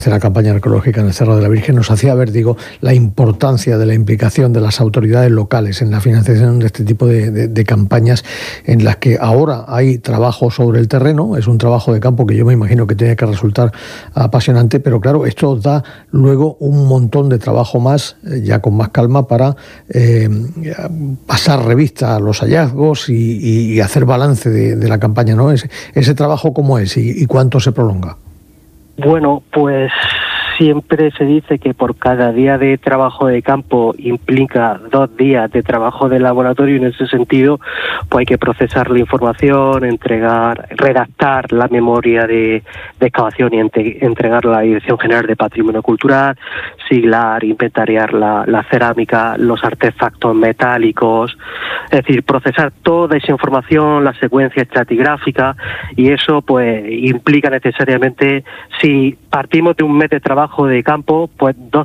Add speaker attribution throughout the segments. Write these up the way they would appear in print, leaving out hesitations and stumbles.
Speaker 1: La campaña arqueológica en el Cerro de la Virgen nos hacía ver, la importancia de la implicación de las autoridades locales en la financiación de este tipo de campañas, en las que ahora hay trabajo sobre el terreno. Es un trabajo de campo que yo me imagino que tiene que resultar apasionante, pero claro, esto da luego un montón de trabajo más, ya con más calma, para pasar revista a los hallazgos y hacer balance de la campaña, ¿no? Ese trabajo, ¿cómo es y cuánto se prolonga?
Speaker 2: Bueno, pues siempre se dice que por cada día de trabajo de campo implica 2 días de trabajo de laboratorio, y en ese sentido pues hay que procesar la información, redactar la memoria de excavación y entregarla a la Dirección General de Patrimonio Cultural, siglar, inventariar la cerámica, los artefactos metálicos, es decir, procesar toda esa información, la secuencia estratigráfica, y eso pues implica necesariamente, si partimos de un mes de trabajo de campo, pues 2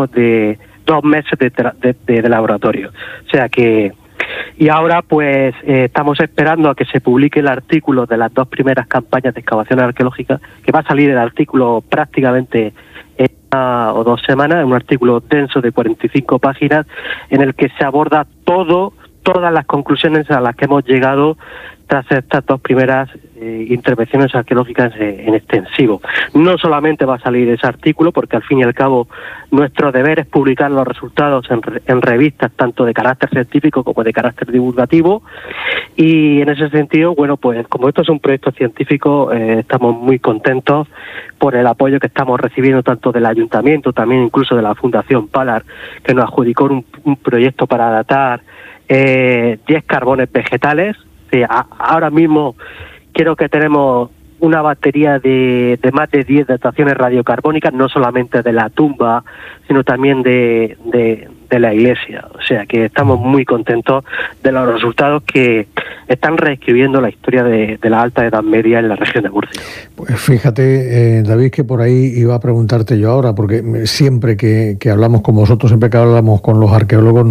Speaker 2: meses de laboratorio. O sea que, y ahora pues estamos esperando a que se publique el artículo de las 2 primeras campañas de excavación arqueológica, que va a salir el artículo prácticamente en 1 o 2 semanas, un artículo denso de 45 páginas, en el que se aborda todas las conclusiones a las que hemos llegado tras estas 2 primeras intervenciones arqueológicas en extensivo. No solamente va a salir ese artículo, porque al fin y al cabo nuestro deber es publicar los resultados en revistas tanto de carácter científico como de carácter divulgativo, y en ese sentido, bueno, pues como esto es un proyecto científico, estamos muy contentos por el apoyo que estamos recibiendo tanto del Ayuntamiento, también incluso de la Fundación Palar, que nos adjudicó un proyecto para datar 10 carbones vegetales. Ahora mismo creo que tenemos una batería de más de 10 dataciones radiocarbónicas, no solamente de la tumba, sino también de la iglesia. O sea que estamos muy contentos de los resultados que están reescribiendo la historia de la Alta Edad Media en la región de Murcia.
Speaker 1: Pues fíjate, David, que por ahí iba a preguntarte yo ahora, porque siempre que hablamos con vosotros, siempre que hablamos con los arqueólogos,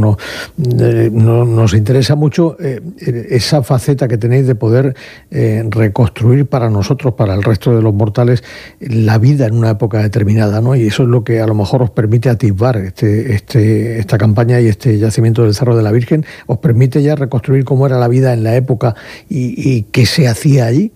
Speaker 1: nos interesa mucho esa faceta que tenéis de poder reconstruir para nosotros, para el resto de los mortales, la vida en una época determinada, ¿no? Y eso es lo que a lo mejor os permite atisbar esta campaña y este yacimiento del Cerro de la Virgen. ¿Os permite ya reconstruir cómo era la vida en la época y qué se hacía allí?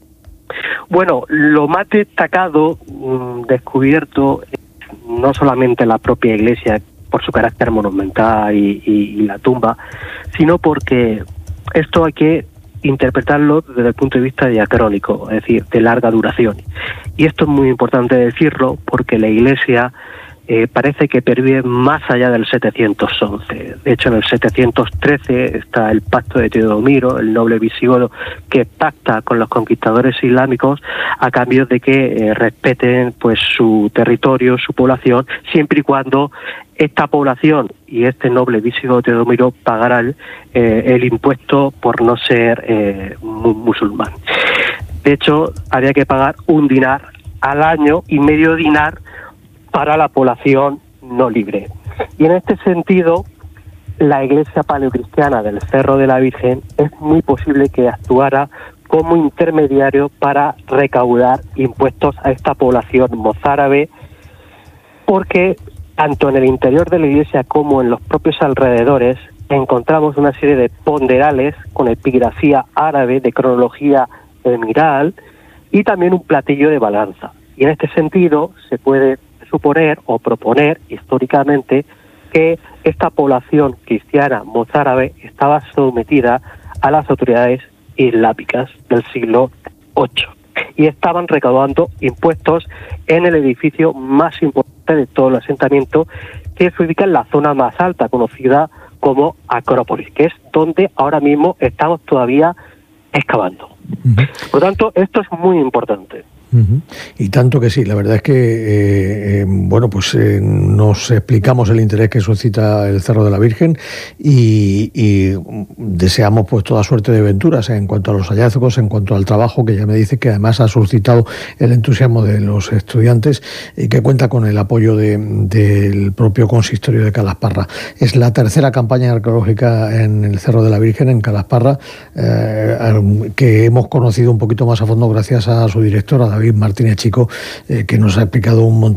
Speaker 2: Bueno, lo más destacado, descubierto, no solamente la propia iglesia por su carácter monumental y la tumba, sino porque esto hay que interpretarlo desde el punto de vista diacrónico, es decir, de larga duración. Y esto es muy importante decirlo porque la iglesia parece que pervive más allá del 711. De hecho, en el 713 está el pacto de Teodomiro, el noble visigodo, que pacta con los conquistadores islámicos a cambio de que respeten pues su territorio, su población, siempre y cuando esta población y este noble visigodo Teodomiro pagaran el impuesto por no ser musulmán. De hecho, había que pagar 1 dinar al año y medio dinar para la población no libre. Y en este sentido, la iglesia paleocristiana del Cerro de la Virgen es muy posible que actuara como intermediario para recaudar impuestos a esta población mozárabe, porque tanto en el interior de la iglesia como en los propios alrededores encontramos una serie de ponderales con epigrafía árabe de cronología emiral y también un platillo de balanza. Y en este sentido se puede suponer o proponer históricamente que esta población cristiana mozárabe estaba sometida a las autoridades islámicas del siglo VIII y estaban recaudando impuestos en el edificio más importante de todo el asentamiento, que se ubica en la zona más alta, conocida como Acrópolis, que es donde ahora mismo estamos todavía excavando. Por lo tanto, esto es muy importante.
Speaker 1: Y tanto que sí, la verdad es que nos explicamos el interés que suscita el Cerro de la Virgen y deseamos pues toda suerte de aventuras en cuanto a los hallazgos, en cuanto al trabajo, que ya me dice que además ha suscitado el entusiasmo de los estudiantes y que cuenta con el apoyo del propio consistorio de Calasparra. Es la tercera campaña arqueológica en el Cerro de la Virgen, en Calasparra, que hemos hemos conocido un poquito más a fondo gracias a su directora, David Martínez Chico, que nos ha explicado un montón